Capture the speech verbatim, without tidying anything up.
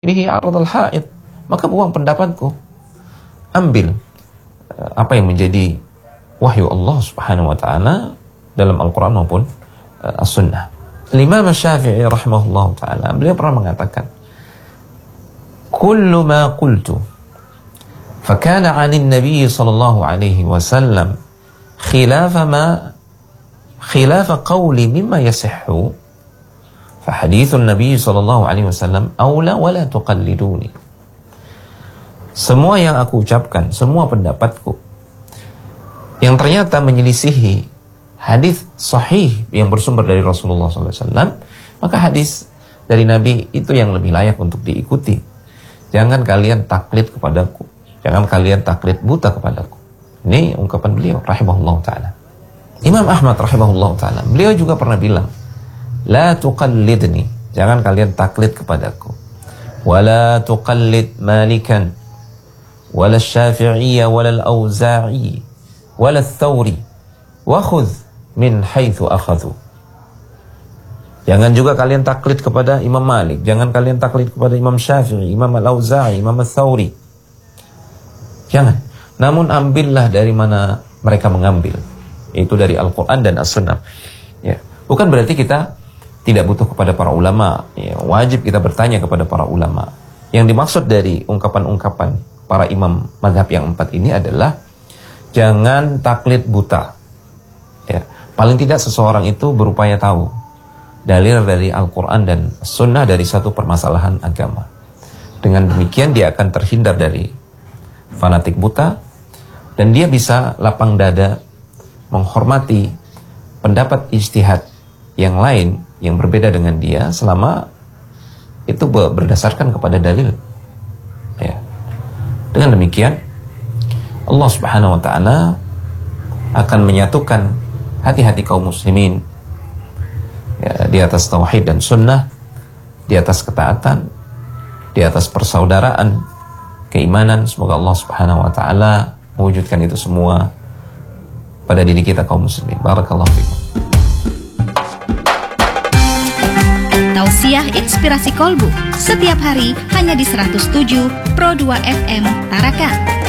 ini aradul haid, maka buang pendapatku. Ambil apa yang menjadi wahyu Allah Subhanahu wa taala dalam Al-Qur'an maupun uh, As-Sunnah. Imam Syafi'i rahimahullah taala, beliau pernah mengatakan, "Kullu ma qultu fa kana 'anil Nabi sallallahu alaihi wasallam khilafa ma khilafa qawli mimma yasihhu fa hadithun Nabi sallallahu alaihi wasallam aula wa la tuqalliduni." Semua yang aku ucapkan, semua pendapatku yang ternyata menyelisihi hadis sahih yang bersumber dari Rasulullah sallallahu alaihi wasallam, maka hadis dari Nabi itu yang lebih layak untuk diikuti. Jangan kalian taklid kepadaku, jangan kalian taklid buta kepadaku. Ini ungkapan beliau rahimahullah ta'ala. Imam Ahmad rahimahullah ta'ala, beliau juga pernah bilang, la tuqallidni, jangan kalian taklid kepadaku. Wala tuqallid Malikan, wala Syafi'iyya, wala Al-Auza'i, wala Thawri, wa khudh min haitsu akhadhu. Jangan juga kalian taklid kepada Imam Malik, jangan kalian taklid kepada Imam Syafi'i, Imam Al-Auza'i, Imam Al-Thawri. Jangan. Namun ambillah dari mana mereka mengambil, yaitu dari Al-Quran dan As-Sunnah. Ya. Bukan berarti kita tidak butuh kepada para ulama. Ya. Wajib kita bertanya kepada para ulama. Yang dimaksud dari ungkapan-ungkapan para imam mazhab yang empat ini adalah jangan taklid buta. Ya. Paling tidak seseorang itu berupaya tahu dalil dari Al-Quran dan Sunnah dari satu permasalahan agama. Dengan demikian dia akan terhindar dari fanatik buta, dan dia bisa lapang dada menghormati pendapat ijtihad yang lain yang berbeda dengan dia selama itu berdasarkan kepada dalil. Ya. Dengan demikian Allah Subhanahu wa taala akan menyatukan hati-hati kaum muslimin, ya, di atas tauhid dan sunnah, di atas ketaatan, di atas persaudaraan, keimanan. Semoga Allah Subhanahu wa taala mewujudkan itu semua pada diri kita kaum muslimin. Barakallahu fikum. Tausiah Inspirasi Kolbu setiap hari hanya di seratus tujuh Pro dua F M Tarakan.